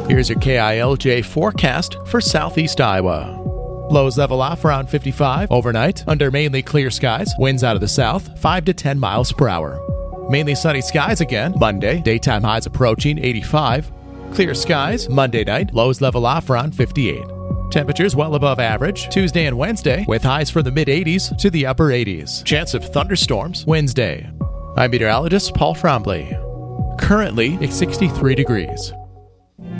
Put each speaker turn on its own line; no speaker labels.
Here's your KILJ forecast for southeast Iowa. Lows level off around 55 overnight under mainly clear skies. Winds out of the south 5 to 10 miles per hour. Mainly sunny skies again Monday. Daytime highs approaching 85. Clear skies Monday night. Lows level off around 58. Temperatures well above average Tuesday and Wednesday with highs from the mid-80s to the upper 80s. Chance of thunderstorms Wednesday. I'm meteorologist Paul Trombley. Currently, it's 63 degrees.